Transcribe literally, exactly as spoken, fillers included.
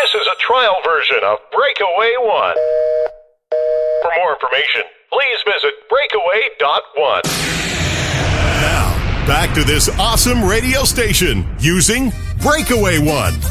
This is a trial version of Breakaway One. For more information, please visit breakaway dot one. Now, back to this awesome radio station using Breakaway One